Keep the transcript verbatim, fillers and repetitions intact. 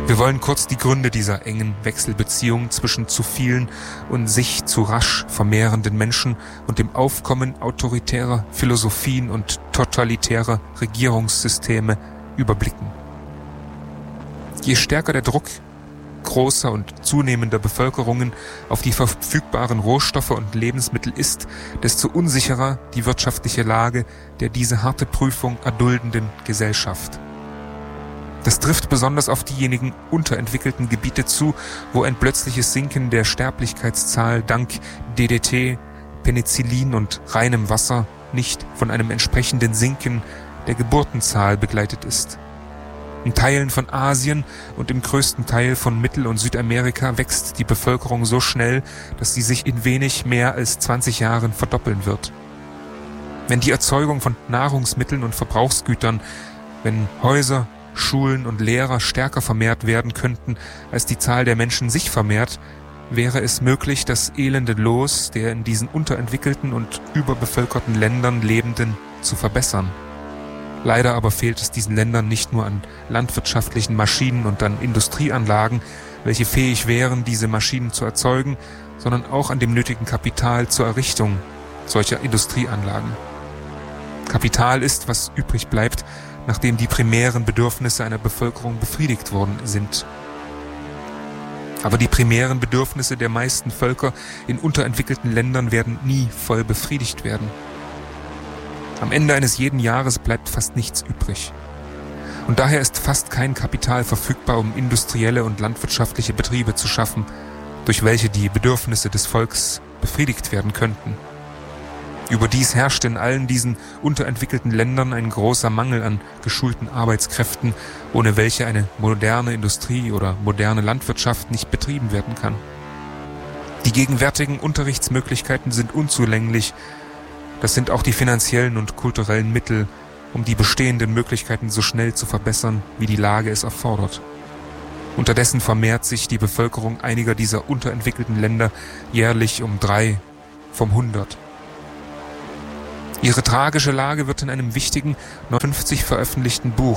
Wir wollen kurz die Gründe dieser engen Wechselbeziehung zwischen zu vielen und sich zu rasch vermehrenden Menschen und dem Aufkommen autoritärer Philosophien und totalitärer Regierungssysteme überblicken. Je stärker der Druck großer und zunehmender Bevölkerungen auf die verfügbaren Rohstoffe und Lebensmittel ist, desto unsicherer die wirtschaftliche Lage der diese harte Prüfung erduldenden Gesellschaft. Das trifft besonders auf diejenigen unterentwickelten Gebiete zu, wo ein plötzliches Sinken der Sterblichkeitszahl dank D D T, Penicillin und reinem Wasser nicht von einem entsprechenden Sinken der Geburtenzahl begleitet ist. In Teilen von Asien und im größten Teil von Mittel- und Südamerika wächst die Bevölkerung so schnell, dass sie sich in wenig mehr als zwanzig Jahren verdoppeln wird. Wenn die Erzeugung von Nahrungsmitteln und Verbrauchsgütern, wenn Häuser, Schulen und Lehrer stärker vermehrt werden könnten, als die Zahl der Menschen sich vermehrt, wäre es möglich, das elende Los der in diesen unterentwickelten und überbevölkerten Ländern Lebenden zu verbessern. Leider aber fehlt es diesen Ländern nicht nur an landwirtschaftlichen Maschinen und an Industrieanlagen, welche fähig wären, diese Maschinen zu erzeugen, sondern auch an dem nötigen Kapital zur Errichtung solcher Industrieanlagen. Kapital ist, was übrig bleibt, nachdem die primären Bedürfnisse einer Bevölkerung befriedigt worden sind. Aber die primären Bedürfnisse der meisten Völker in unterentwickelten Ländern werden nie voll befriedigt werden. Am Ende eines jeden Jahres bleibt fast nichts übrig. Und daher ist fast kein Kapital verfügbar, um industrielle und landwirtschaftliche Betriebe zu schaffen, durch welche die Bedürfnisse des Volks befriedigt werden könnten. Überdies herrscht in allen diesen unterentwickelten Ländern ein großer Mangel an geschulten Arbeitskräften, ohne welche eine moderne Industrie oder moderne Landwirtschaft nicht betrieben werden kann. Die gegenwärtigen Unterrichtsmöglichkeiten sind unzulänglich. Das sind auch die finanziellen und kulturellen Mittel, um die bestehenden Möglichkeiten so schnell zu verbessern, wie die Lage es erfordert. Unterdessen vermehrt sich die Bevölkerung einiger dieser unterentwickelten Länder jährlich um drei vom hundert. Ihre tragische Lage wird in einem wichtigen, neunzehnhundertfünfzig veröffentlichten Buch